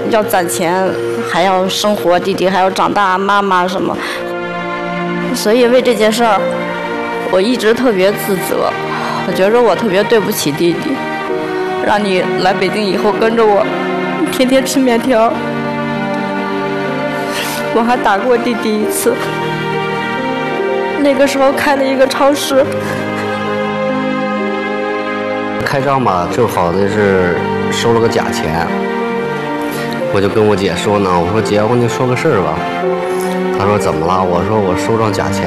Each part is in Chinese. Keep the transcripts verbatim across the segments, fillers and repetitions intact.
要攒钱，还要生活，弟弟还要长大，妈妈什么。所以为这件事儿，我一直特别自责。我觉着我特别对不起弟弟，让你来北京以后跟着我，天天吃面条。我还打过弟弟一次，那个时候开了一个超市。 开张吧，正好的是收了个假钱，我就跟我姐说呢，我说姐，我跟你说个事儿吧。她说怎么了？我说我收张假钱。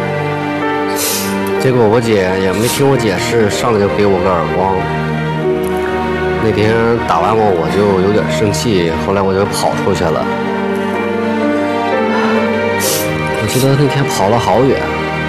结果我姐也没听我解释，上来就给我个耳光。那天打完我，我就有点生气，后来我就跑出去了。我记得那天跑了好远，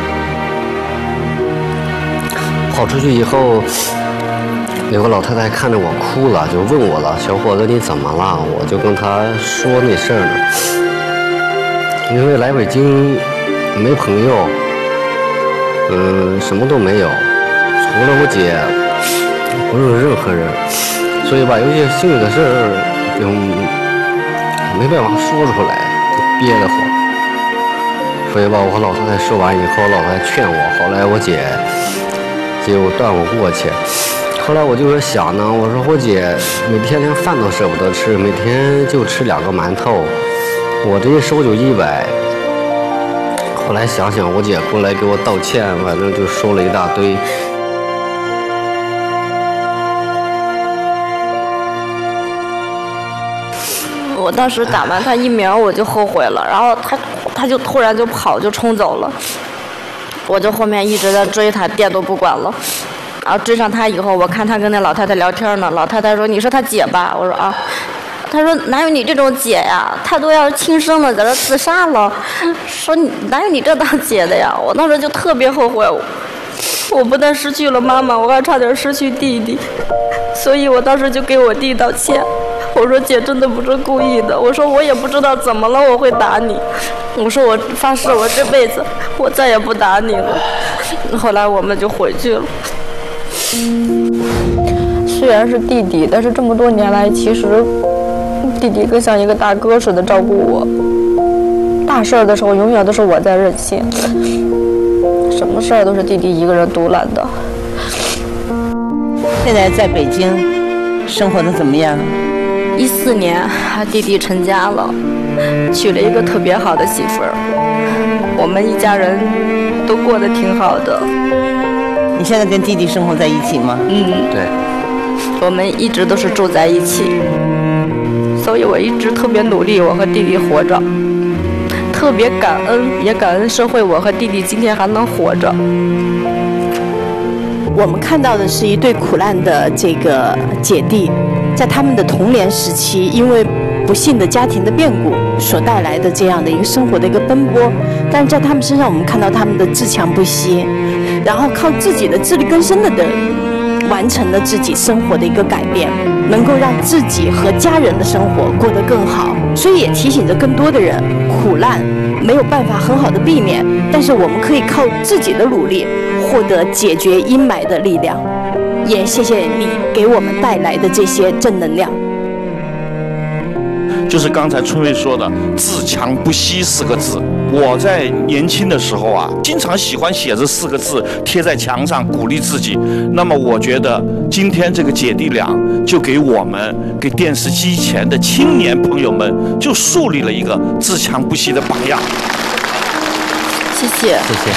跑出去以后。有个老太太看着我哭了，就问我了：“小伙子，你怎么了？”我就跟她说那事儿呢。因为来北京没朋友，嗯，什么都没有，除了我姐，不认识任何人，所以吧，有一些心里的事儿就没办法说出来，就憋得慌。所以吧，我和老太太说完以后，老太太劝我，后来我姐就带我过去。后来我就是想呢，我说我姐每天连饭都舍不得吃，每天就吃两个馒头，我这一收就一百。后来想想，我姐过来给我道歉，反正就说了一大堆。 我当时打完他疫苗，我就后悔了，然后他他就突然就跑就冲走了，我就后面一直在追他，电都不管了。然后追上他以后，我看他跟那老太太聊天呢。老太太说：“你是他姐吧？”我说：“啊。”他说：“哪有你这种姐呀？他都要轻生了，在这自杀了。说你哪有你这当姐的呀？”我当时就特别后悔，我不但失去了妈妈，我还差点失去弟弟。所以我当时就给我弟道歉，我说：“姐真的不是故意的。”我说：“我也不知道怎么了，我会打你。”我说：“我发誓，我这辈子我再也不打你了。”后来我们就回去了。虽然是弟弟，但是这么多年来，其实弟弟更像一个大哥似的照顾我。大事儿的时候，永远都是我在任性，什么事儿都是弟弟一个人独揽的。 现在在北京生活的怎么样？ 一四年，弟弟成家了，娶了一个特别好的媳妇儿，我们一家人都过得挺好的。 你现在跟弟弟生活在一起吗？ 嗯， 对， 我们一直都是住在一起，所以我一直特别努力，我和弟弟活着，特别感恩，也感恩社会，我和弟弟今天还能活着。 我们看到的是一对苦难的这个姐弟，在他们的童年时期，因为不幸的家庭的变故所带来的这样的一个生活的一个奔波，但是在他们身上，我们看到他们的自强不息，然后靠自己的自力更生的的完成了自己生活的一个改变，能够让自己和家人的生活过得更好。所以也提醒着更多的人，苦难没有办法很好的避免，但是我们可以靠自己的努力获得解决阴霾的力量。也谢谢你给我们带来的这些正能量。 就是刚才春瑞说的“自强不息”四个字，我在年轻的时候啊，经常喜欢写这四个字贴在墙上鼓励自己。那么我觉得今天这个姐弟俩就给我们、给电视机前的青年朋友们，就树立了一个自强不息的榜样。 谢谢， 谢谢。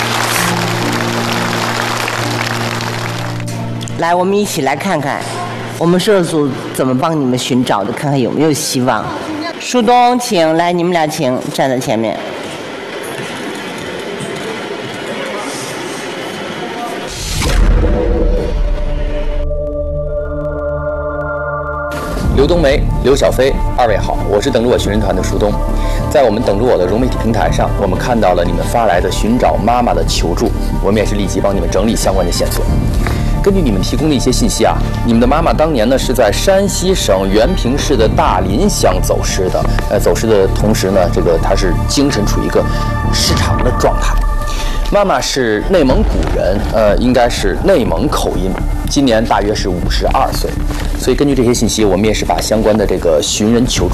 来，我们一起来看看我们社组怎么帮你们寻找的，看看有没有希望。树东，请来，你们俩请站在前面。 刘冬梅、刘小飞，二位好，我是等着我寻人团的树东。在我们等着我的融媒体平台上，我们看到了你们发来的寻找妈妈的求助，我们也是立即帮你们整理相关的线索。根据你们提供的一些信息啊，你们的妈妈当年呢是在山西省原平市的大林乡走失的。呃，走失的同时呢，这个她是精神处于一个失常的状态。妈妈是内蒙古人，呃，应该是内蒙口音，今年大约是五十二岁。所以根据这些信息，我们也是把相关的这个寻人求助